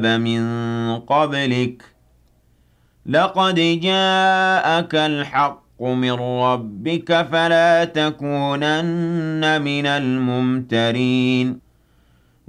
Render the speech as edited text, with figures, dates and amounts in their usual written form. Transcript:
مِن قَبْلِكَ لَقَدْ جَاءَكَ الْحَقُّ مِن رَّبِّكَ فَلَا تَكُونَنَّ مِنَ الْمُمْتَرِينَ